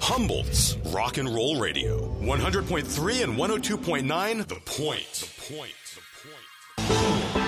Humboldt's Rock and Roll Radio. 100.3 and 102.9 The Point. The Point. The Point.